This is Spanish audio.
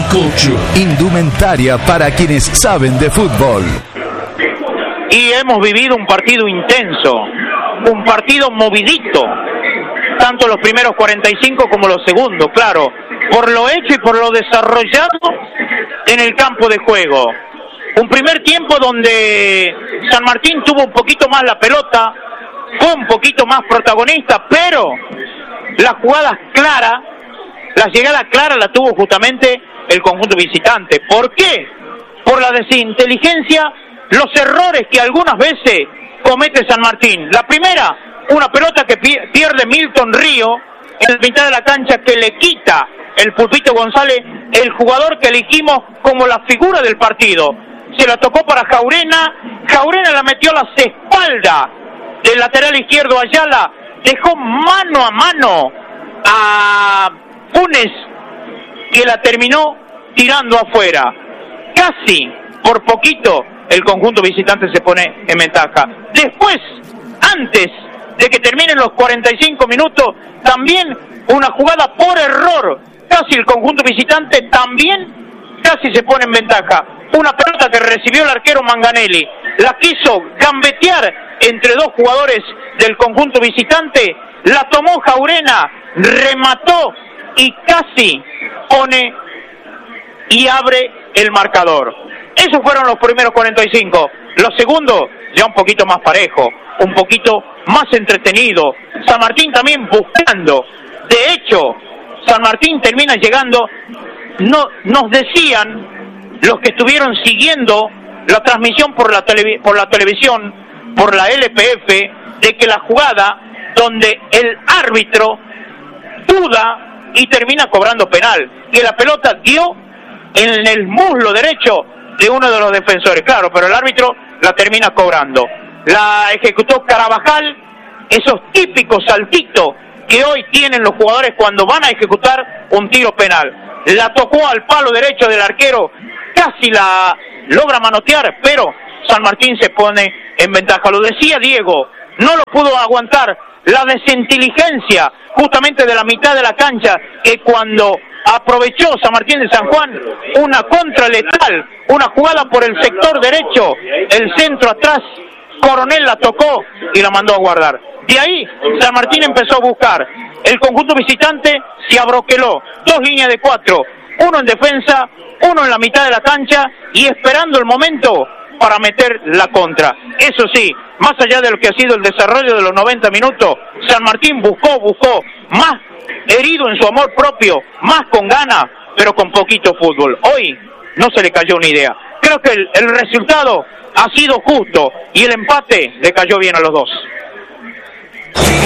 Cocho. Indumentaria para quienes saben de fútbol. Y hemos vivido un partido intenso, un partido movidito, tanto los primeros 45 como los segundos, claro, por lo hecho y por lo desarrollado en el campo de juego. Un primer tiempo donde San Martín tuvo un poquito más la pelota, fue un poquito más protagonista, pero las jugadas claras, la llegada clara la tuvo justamente el conjunto visitante. ¿Por qué? Por la desinteligencia, los errores que algunas veces comete San Martín. La primera, una pelota que pierde Milton Río en la mitad de la cancha, que le quita el Pulpito González, el jugador que elegimos como la figura del partido. Se la tocó para Jaurena, Jaurena la metió a las espaldas del lateral izquierdo Ayala, dejó mano a mano a Funes, que la terminó tirando afuera. Casi, por poquito, el conjunto visitante se pone en ventaja. Después, antes de que terminen los 45 minutos, también una jugada por error, casi el conjunto visitante también casi se pone en ventaja. Una pelota que recibió el arquero Manganelli, la quiso gambetear entre dos jugadores del conjunto visitante, la tomó Jaurena, remató y casi pone y abre el marcador. Esos fueron los primeros 45. Los segundos ya un poquito más parejo, un poquito más entretenido. San Martín también buscando. De hecho, San Martín termina llegando. No, nos decían los que estuvieron siguiendo la transmisión por la televisión, por la LPF, de que la jugada donde el árbitro duda y termina cobrando penal, que la pelota dio en el muslo derecho de uno de los defensores, claro, pero el árbitro la termina cobrando. La ejecutó Carabajal, esos típicos saltitos que hoy tienen los jugadores cuando van a ejecutar un tiro penal. La tocó al palo derecho del arquero, casi la logra manotear, pero San Martín se pone en ventaja. Lo decía Diego, no lo pudo aguantar la desinteligencia justamente de la mitad de la cancha, que cuando aprovechó San Martín de San Juan una contra letal, una jugada por el sector derecho, el centro atrás, Coronel la tocó y la mandó a guardar. De ahí San Martín empezó a buscar. El conjunto visitante se abroqueló, 2 líneas de 4, uno en defensa, uno en la mitad de la cancha y esperando el momento para meter la contra. Eso sí, más allá de lo que ha sido el desarrollo de los 90 minutos, San Martín buscó más herido en su amor propio, más con ganas, pero con poquito fútbol. Hoy no se le cayó una idea. Creo que el resultado ha sido justo y el empate le cayó bien a los dos.